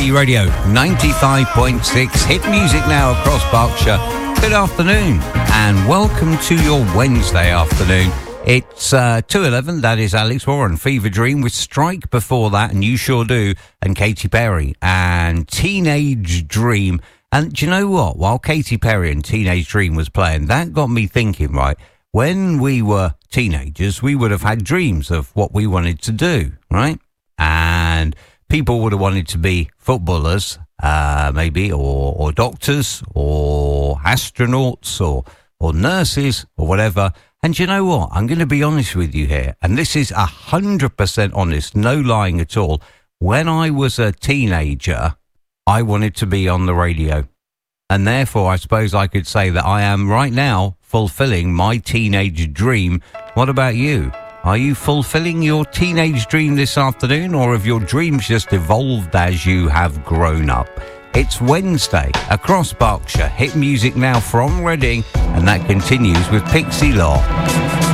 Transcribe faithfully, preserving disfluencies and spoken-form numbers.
B Radio ninety-five point six, hit music now across Berkshire. Good afternoon and welcome to your Wednesday afternoon. It's uh, two eleven, that is Alex Warren, Fever Dream with Strike before that, and You Sure Do, and Katy Perry and Teenage Dream. And do you know what? While Katy Perry and Teenage Dream was playing, that got me thinking, right? When we were teenagers, we would have had dreams of what we wanted to do, right? And people would have wanted to be footballers, uh, maybe, or, or doctors, or astronauts, or, or nurses, or whatever. And you know what? I'm going to be honest with you here, and this is one hundred percent honest, no lying at all. When I was a teenager, I wanted to be on the radio. And therefore, I suppose I could say that I am right now fulfilling my teenage dream. What about you? Are you fulfilling your teenage dream this afternoon, or have your dreams just evolved as you have grown up? It's Wednesday across Berkshire. Hit music now from Reading, and that continues with Pixie Law.